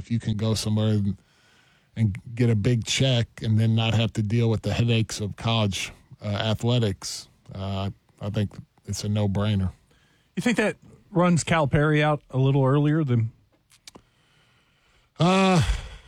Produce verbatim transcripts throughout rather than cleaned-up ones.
if you can go somewhere and, and get a big check and then not have to deal with the headaches of college uh, athletics, uh, I think it's a no-brainer. You think that runs Calipari out a little earlier than? Uh,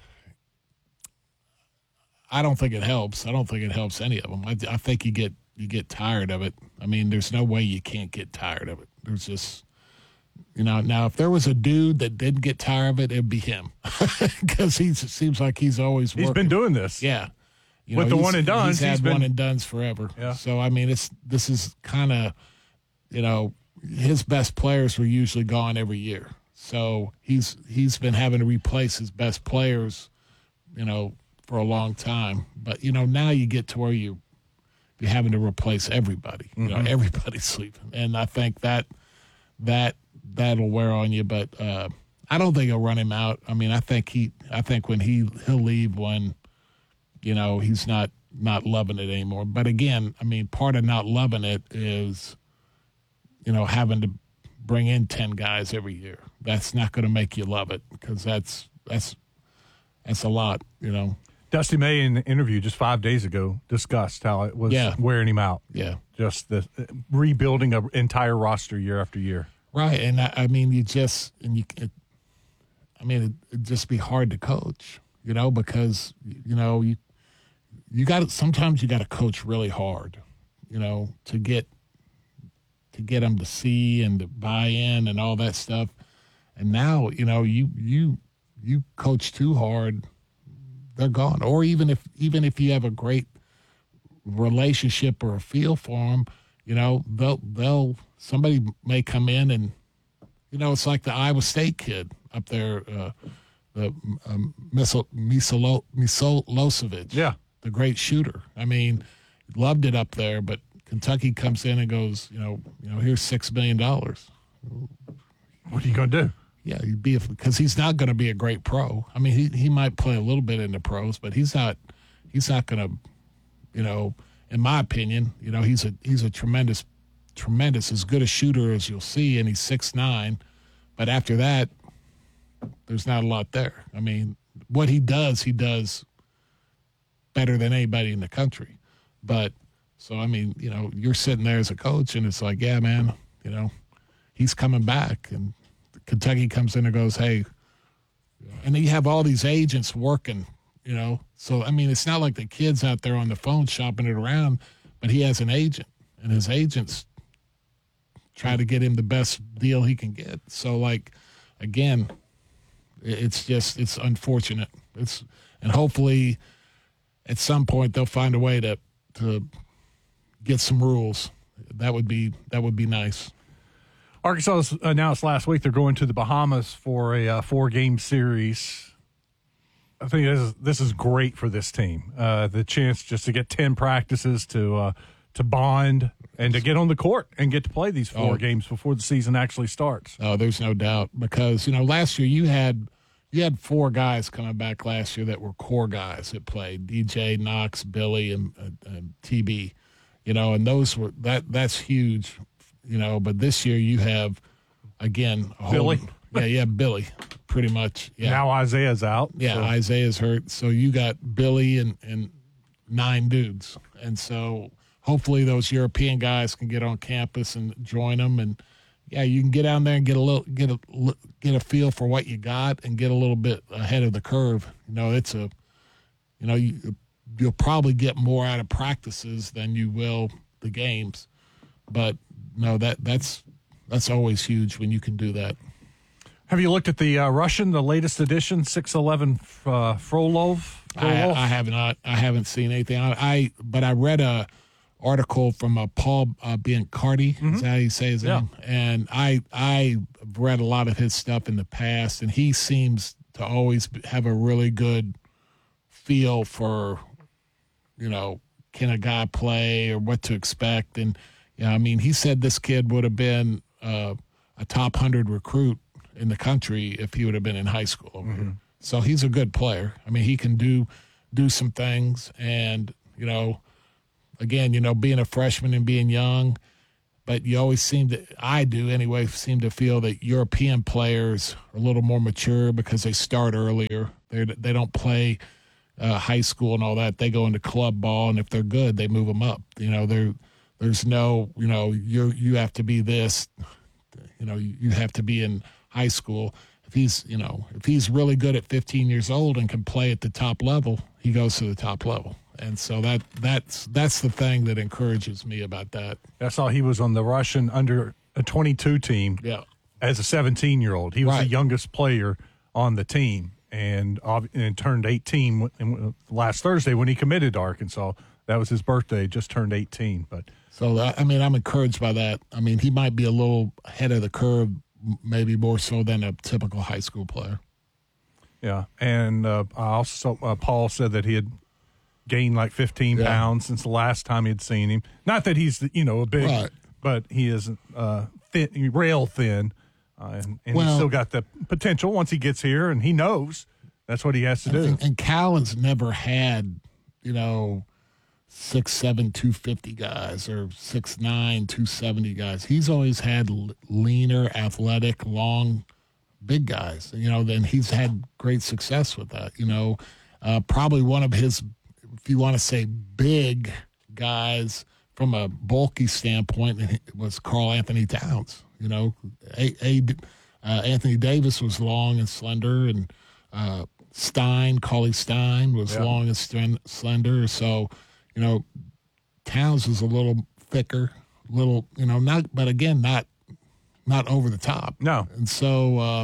I don't think it helps. I don't think it helps any of them. I, I think you get you get tired of it. I mean, there's no way you can't get tired of it. There's just, you know, now if there was a dude that didn't get tired of it, it'd be him, because he seems like he's always working. He's been doing this, yeah. You with know, the one and dones. He's had he's been... one and dones forever. Yeah. So I mean, it's this is kind of, you know, his best players were usually gone every year. So he's he's been having to replace his best players, you know, for a long time. But, you know, now you get to where you, you're having to replace everybody. You Mm-hmm. know, everybody's sleeping. And I think that that that'll wear on you. But uh, I don't think he'll run him out. I mean, I think he I think when he he'll leave when, you know, he's not not loving it anymore. But again, I mean, part of not loving it is, you know, having to bring in ten guys every year. That's not going to make you love it, because that's that's that's a lot, you know. Dusty May, in the interview just five days ago, discussed how it was yeah. wearing him out. Yeah. Just the uh, rebuilding an entire roster year after year. Right. And I, I mean, you just, and you, it, I mean, it, it'd just be hard to coach, you know, because, you know, you, you got to, sometimes you got to coach really hard, you know, to get, to get them to see and to buy in and all that stuff. And now, you know, you, you, you coach too hard, they're gone. Or even if even if you have a great relationship or a feel for them, you know, they'll they'll somebody may come in and, you know, it's like the Iowa State kid up there, uh, the um, Misolo, Milosevic, yeah, the great shooter. I mean, loved it up there, but Kentucky comes in and goes, you know, you know, here's six million dollars. What are you going to do? Yeah, he'd be because he's not going to be a great pro. I mean, he he might play a little bit in the pros, but he's not he's not going to, you know, in my opinion, you know, he's a he's a tremendous tremendous as good a shooter as you'll see, and he's six nine. But after that, there's not a lot there. I mean, what he does, he does better than anybody in the country. But so I mean, you know, you're sitting there as a coach, and it's like, yeah, man, you know, he's coming back, and Kentucky comes in and goes, hey, and then you have all these agents working, you know. So, I mean, it's not like the kid's out there on the phone shopping it around, but he has an agent, and his agents try to get him the best deal he can get. So, like, again, it's just, it's unfortunate. It's, and hopefully at some point they'll find a way to, to get some rules. That would be, that would be nice. Arkansas announced last week they're going to the Bahamas for a uh, four-game series. I think this is, this is great for this team. Uh, the chance just to get ten practices, to uh, to bond, and to get on the court and get to play these four oh. games before the season actually starts. Oh, there's no doubt, because, you know, last year you had you had four guys coming back last year that were core guys that played: D J, Knox, Billy, and, and, and T B. You know, and those were that that's huge. You know, but this year you have, again, a Billy. Whole, yeah, yeah, Billy, pretty much. Yeah. Now Isaiah's out. Yeah, so. Isaiah's hurt. So you got Billy and, and nine dudes. And so hopefully those European guys can get on campus and join them. And, yeah, you can get down there and get a little get a get a feel for what you got and get a little bit ahead of the curve. You know, it's a, you know, you, you'll probably get more out of practices than you will the games. But, no, that that's that's always huge when you can do that. Have you looked at the uh, Russian, the latest edition, six eleven uh, Frolov? I, I have not. I haven't seen anything. I, I but I read a article from uh, Paul uh, Biancardi. Mm-hmm. Is that how you say his yeah. name? And I I've read a lot of his stuff in the past, and he seems to always have a really good feel for, you know, can a guy play or what to expect. And yeah, I mean, he said this kid would have been uh, a top one hundred recruit in the country if he would have been in high school over mm-hmm. here. So he's a good player. I mean, he can do do some things. And, you know, again, you know, being a freshman and being young, but you always seem to, I do anyway, seem to feel that European players are a little more mature because they start earlier. They they don't play uh, high school and all that. They go into club ball, and if they're good, they move them up. You know, there there's no, you know, you you have to be this, you know, you have to be in high school. If he's, you know, if he's really good at fifteen years old and can play at the top level, he goes to the top level. And so that that's that's the thing that encourages me about that. I saw he was on the Russian under a twenty-two team yeah. as a seventeen-year-old. He was right. the youngest player on the team and, and turned eighteen last Thursday when he committed to Arkansas. That was his birthday, just turned eighteen. But So, I mean, I'm encouraged by that. I mean, he might be a little ahead of the curve, maybe more so than a typical high school player. Yeah, and uh, I also uh, Paul said that he had gained like fifteen yeah. pounds since the last time he'd seen him. Not that he's, you know, a big, right. but he is uh, thin, rail thin, uh, and, and well, he's still got the potential once he gets here, and he knows that's what he has to do. And, and Callan's never had, you know, six seven, two fifty guys or six nine, two seventy guys. He's always had leaner, athletic, long, big guys. You know, then he's had great success with that. You know, uh, probably one of his, if you want to say big guys from a bulky standpoint, was Karl Anthony Towns. You know, a, a, uh, Anthony Davis was long and slender, and uh, Stein, Cauley Stein, was yeah. long and st- slender. So, you know, Towns was a little thicker, little, you know, not, but again, not, not over the top. No. And so, uh,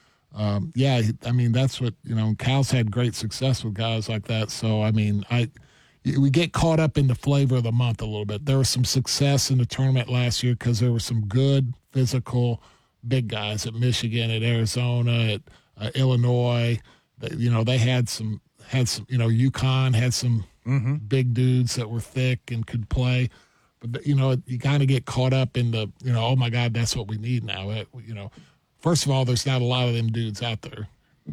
um, yeah, I mean, that's what, you know, Cal's had great success with guys like that. So, I mean, I, we get caught up in the flavor of the month a little bit. There was some success in the tournament last year because there were some good physical big guys at Michigan, at Arizona, at uh, Illinois. They, you know, they had some, had some, you know, UConn had some mm-hmm. big dudes that were thick and could play. But, you know, you kind of get caught up in the, you know, oh, my God, that's what we need now. It, you know, first of all, there's not a lot of them dudes out there,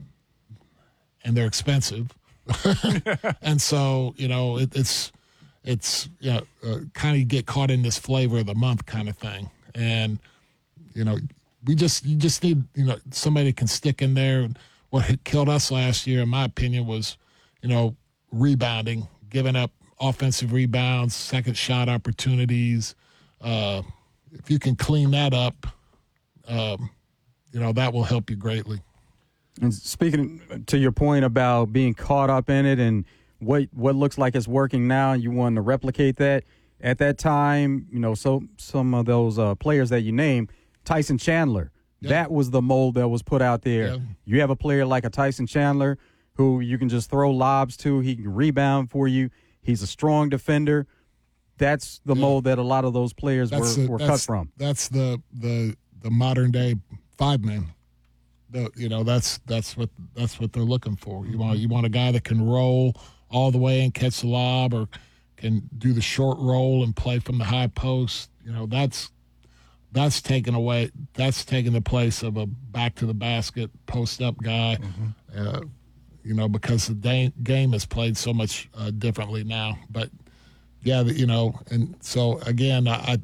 and they're expensive. And so, you know, it, it's, it's, you know, uh, kind of get caught in this flavor of the month kind of thing. And, you know, we just, you just need, you know, somebody can stick in there. What had killed us last year, in my opinion, was, you know, rebounding, giving up offensive rebounds, second shot opportunities. Uh, if you can clean that up, um, you know, that will help you greatly. And speaking to your point about being caught up in it and what what looks like it's working now, you want to replicate that. At that time, you know, so some of those uh, players that you named, Tyson Chandler, yeah. that was the mold that was put out there. Yeah. You have a player like a Tyson Chandler who you can just throw lobs to. He can rebound for you. He's a strong defender. That's the yeah. mold that a lot of those players that's were, the, were cut from. That's the the the modern day five man. The, you know, that's that's what that's what they're looking for. You want you want a guy that can roll all the way and catch the lob, or can do the short roll and play from the high post. You know, that's that's taken away. That's taking the place of a back to the basket post up guy. Mm-hmm. Uh, you know, because the day, game is played so much uh, differently now. But yeah, you know, and so again, I, I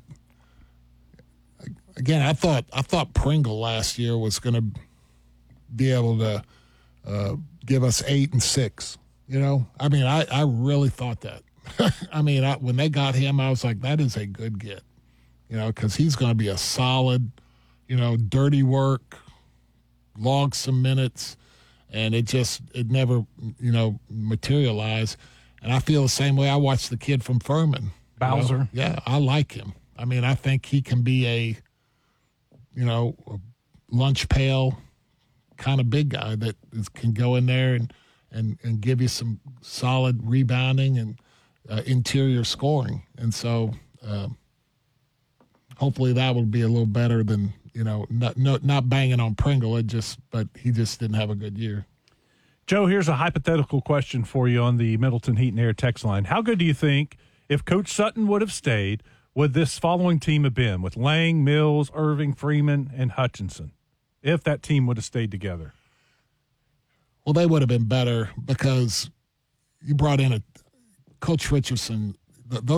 again I thought I thought Pringle last year was going to be able to uh, give us eight and six. You know, I mean, I, I really thought that. I mean, I, when they got him, I was like, that is a good get. You know, because he's going to be a solid, you know, dirty work, log some minutes. And it just, it never, you know, materialized. And I feel the same way. I watched the kid from Furman. Bowser. You know? Yeah, I like him. I mean, I think he can be a, you know, a lunch pail kind of big guy that is, can go in there and, and, and give you some solid rebounding and uh, interior scoring. And so uh, hopefully that will be a little better than, you know, not, not not banging on Pringle. It just, but he just didn't have a good year. Joe, here's a hypothetical question for you on the Middleton Heat and Air text line. How good do you think, if Coach Sutton would have stayed, would this following team have been with Lang, Mills, Irving, Freeman, and Hutchinson, if that team would have stayed together? Well, they would have been better because you brought in a Coach Richardson. Th- those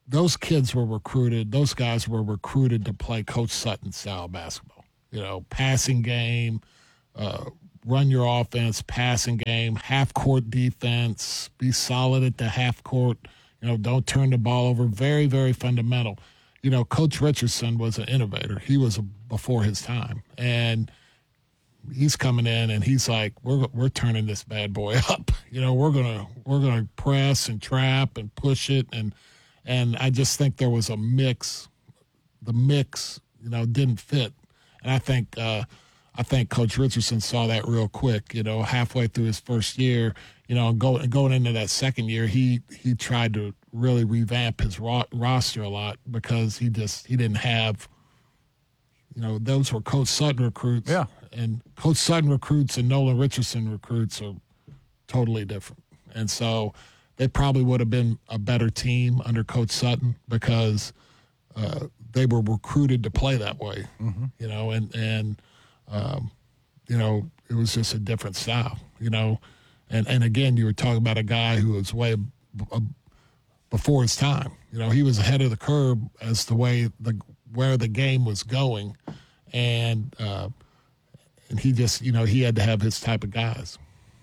those kids were recruited, those guys were recruited to play Coach Sutton style basketball. You know, passing game, uh, run your offense, passing game, half-court defense, be solid at the half-court, you know, don't turn the ball over. Very, very fundamental. You know, Coach Richardson was an innovator. He was a, before his time. And he's coming in and he's like, we're we're turning this bad boy up. You know, we're gonna we're gonna press and trap and push it, and and I just think there was a mix. The mix, you know, didn't fit, and I think uh, I think Coach Richardson saw that real quick. You know, halfway through his first year, you know, going going into that second year, he he tried to really revamp his ro- roster a lot because he just he didn't have. You know, those were Coach Sutton recruits. Yeah. And Coach Sutton recruits and Nolan Richardson recruits are totally different. And so they probably would have been a better team under Coach Sutton because uh, they were recruited to play that way, mm-hmm. you know, and, and um, you know, it was just a different style, you know. And, and again, you were talking about a guy who was way b- b- before his time. You know, he was ahead of the curve as the way the where the game was going, and uh, and he just, you know, he had to have his type of guys.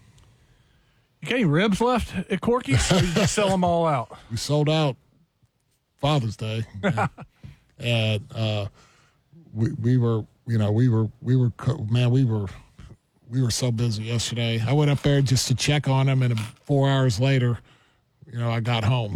You got any ribs left at Corky's? Or you just sell them all out? We sold out Father's Day, and, and uh, we we were, you know, we were we were man, we were we were so busy yesterday. I went up there just to check on him, and four hours later, you know, I got home.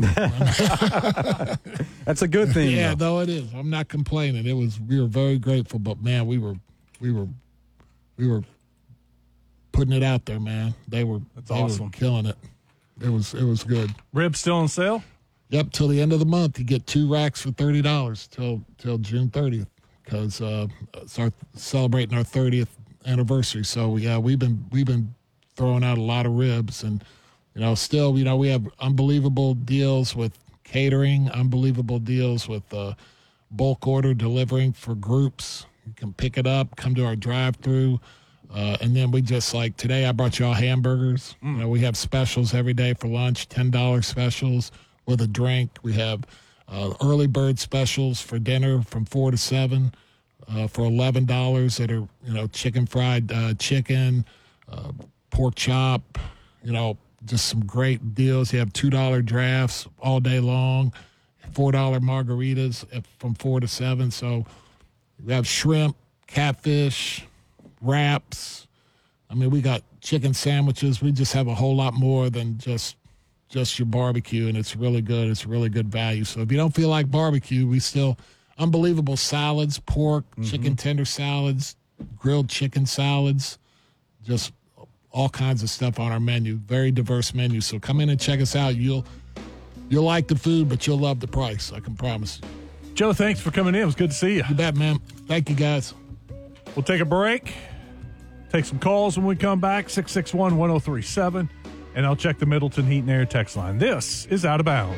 That's a good thing. Yeah, though. no, it is. I'm not complaining. It was. We were very grateful, but man, we were, we were, we were putting it out there, man. They were. That's they awesome. Were killing it. It was. It was good. Ribs still on sale? Yep. Till the end of the month, you get two racks for thirty dollars till till June thirtieth, because uh, it's our celebrating our thirtieth anniversary. So yeah, we've been we've been throwing out a lot of ribs. And you know, still, you know, we have unbelievable deals with catering, unbelievable deals with uh, bulk order delivering for groups. You can pick it up, come to our drive-through, uh, and then we just, like today I brought y'all hamburgers. Mm. You know, we have specials every day for lunch, ten dollars specials with a drink. We have uh, early bird specials for dinner from four to seven uh, for eleven dollars that are, you know, chicken fried uh, chicken, uh, pork chop, you know, just some great deals. You have two dollar drafts all day long, four dollar margaritas from four to seven. So we have shrimp, catfish, wraps. I mean, we got chicken sandwiches. We just have a whole lot more than just just your barbecue, and it's really good. It's really good value. So if you don't feel like barbecue, we still unbelievable salads, pork, mm-hmm. chicken tender salads, grilled chicken salads, just all kinds of stuff on our menu. Very diverse menu. So come in and check us out. You'll you'll like the food, but you'll love the price. I can promise you. Joe, thanks for coming in. It was good to see you. You bet, man. Thank you, guys. We'll take a break. Take some calls when we come back. six six one, one oh three seven. And I'll check the Middleton Heat and Air text line. This is Out of Bounds.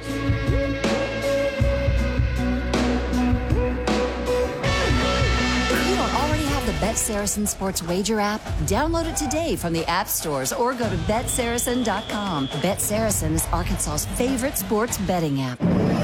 Bet Saracen Sports Wager app? Download it today from the app stores or go to bet saracen dot com. Bet Saracen is Arkansas's favorite sports betting app.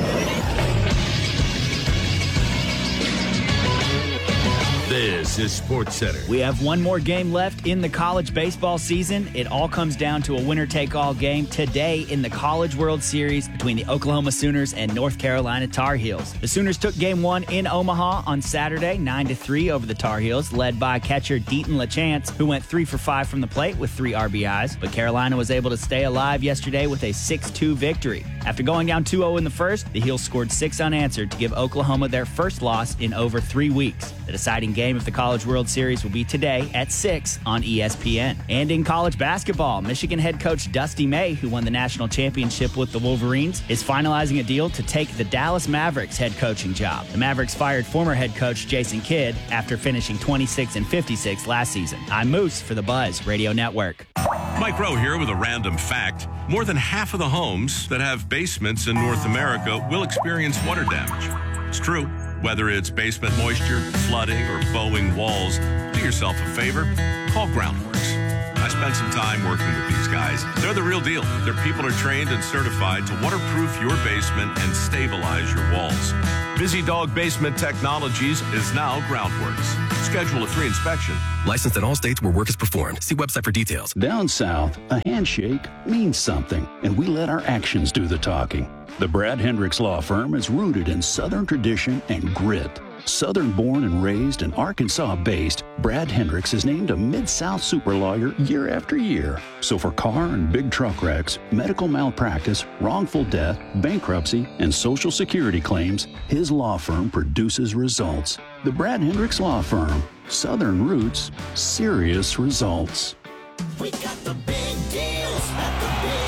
This is SportsCenter. We have one more game left in the college baseball season. It all comes down to a winner-take-all game today in the College World Series between the Oklahoma Sooners and North Carolina Tar Heels. The Sooners took game one in Omaha on Saturday, nine to three over the Tar Heels, led by catcher Deaton LaChance, who went three for five from the plate with three R B Is. But Carolina was able to stay alive yesterday with a six two victory. After going down two oh in the first, the Heels scored six unanswered to give Oklahoma their first loss in over three weeks. The deciding game of the College World Series will be today at six on E S P N. And in college basketball, Michigan head coach Dusty May, who won the national championship with the Wolverines, is finalizing a deal to take the Dallas Mavericks head coaching job. The Mavericks fired former head coach Jason Kidd after finishing twenty-six and fifty-six last season. I'm Moose for the Buzz Radio Network. Mike Rowe here with a random fact. More than half of the homes that have basements in North America will experience water damage. It's true. Whether it's basement moisture, flooding, or bowing walls, do yourself a favor. Call Groundworks. I spent Spend some time working with these guys. They're the real deal. Their people are trained and certified to waterproof your basement and stabilize your walls. Busy Dog Basement Technologies is now Groundworks. Schedule a free inspection. Licensed in all states where work is performed. See website for details. Down south, a handshake means something, and we let our actions do the talking. The Brad Hendricks Law Firm is rooted in Southern tradition and grit. Southern-born and raised and Arkansas-based, Brad Hendricks is named a Mid-South super lawyer year after year. So for car and big truck wrecks, medical malpractice, wrongful death, bankruptcy, and Social Security claims, his law firm produces results. The Brad Hendricks Law Firm. Southern roots, serious results. We got the big deals at the big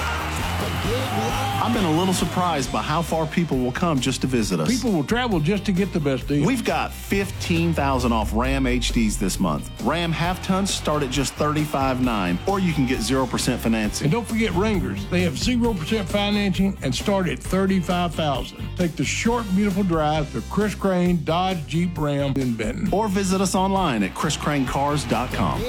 I've been a little surprised by how far people will come just to visit us. People will travel just to get the best deal. We've got fifteen thousand off Ram H Ds this month. Ram half-tons start at just thirty-five nine, or you can get zero percent financing. And don't forget Wranglers. They have zero percent financing and start at thirty-five thousand dollars. Take the short, beautiful drive to Chris Crane Dodge Jeep Ram in Benton. Or visit us online at chris crane cars dot com.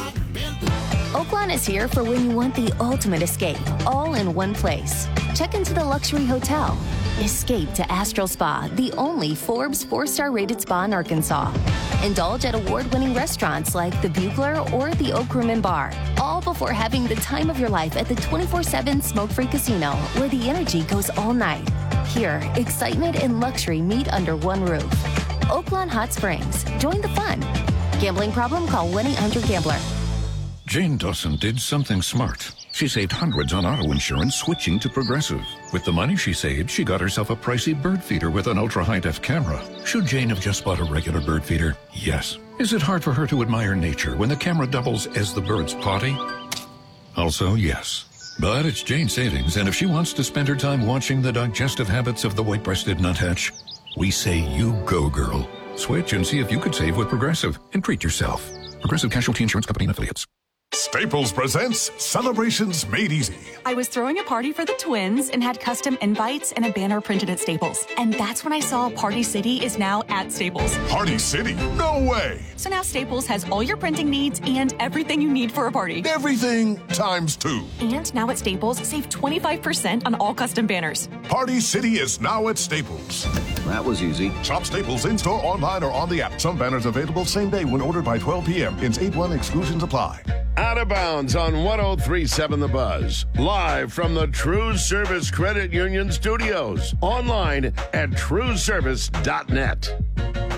Oaklawn is here for when you want the ultimate escape, all in one place. Check into the luxury hotel. Escape to Astral Spa, the only Forbes four-star rated spa in Arkansas. Indulge at award-winning restaurants like the Bugler or the Oak Room and Bar, all before having the time of your life at the twenty-four seven smoke-free casino, where the energy goes all night. Here, excitement and luxury meet under one roof. Oaklawn Hot Springs. Join the fun. Gambling problem? Call one eight hundred gambler. Jane Dawson did something smart. She saved hundreds on auto insurance switching to Progressive. With the money she saved, she got herself a pricey bird feeder with an ultra-high-def camera. Should Jane have just bought a regular bird feeder? Yes. Is it hard for her to admire nature when the camera doubles as the bird's potty? Also, yes. But it's Jane's savings, and if she wants to spend her time watching the digestive habits of the white-breasted nuthatch, we say you go, girl. Switch and see if you could save with Progressive and treat yourself. Progressive Casualty Insurance Company and Affiliates. Staples presents Celebrations Made Easy. I was throwing a party for the twins and had custom invites and a banner printed at Staples. And that's when I saw Party City is now at Staples. Party City? No way! So now Staples has all your printing needs and everything you need for a party. Everything times two. And now at Staples, save twenty-five percent on all custom banners. Party City is now at Staples. That was easy. Shop Staples in-store, online, or on the app. Some banners available same day when ordered by twelve p.m. Ins eight one exclusions apply. Out of Bounds on one oh three point seven The Buzz. Live from the True Service Credit Union Studios. Online at true service dot net.